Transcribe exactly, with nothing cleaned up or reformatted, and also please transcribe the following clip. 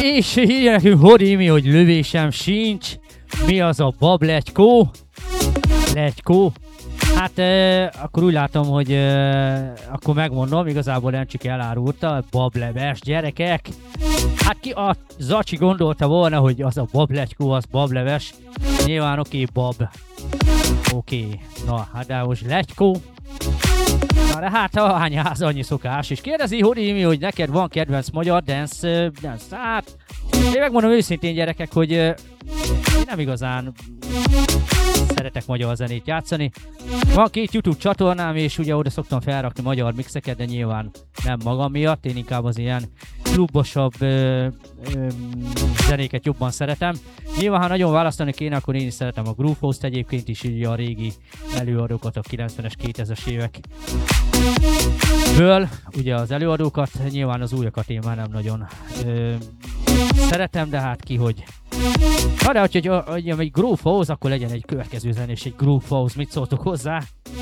És írja nekünk Hodimi, hogy lövésem sincs. Mi az a babletykó? Letykó? Hát euh, akkor úgy látom, hogy euh, akkor megmondom, igazából nem csak elárulta, bableves gyerekek. Hát ki a Zacsi gondolta volna, hogy az a babletykó, az bableves. Nyilván oké, okay, bab. Oké, okay. Na hát de most letykó. Na de hát a hányház annyi szokás. És kérdezi Hodimi, hogy neked van kedvenc magyar dance, uh, dance. Hát én megmondom őszintén gyerekek, hogy uh, én nem igazán szeretek magyar zenét játszani. Van két YouTube csatornám, és ugye oda szoktam felrakni magyar mixeket, de nyilván nem magam miatt, én inkább az ilyen klubosabb ö, ö, zenéket jobban szeretem. Nyilván, ha nagyon választani kéne, akkor én is szeretem a Groove House-t egyébként is, ugye a régi előadókat, a kilencvenes, kétezres évekből, ugye az előadókat, nyilván az újakat én már nem nagyon ö, szeretem, de hát ki, hogy na de, hogy, hogy, hogy egy Groove House, akkor legyen egy következő zenés, egy Groove House, mit szóltok hozzá?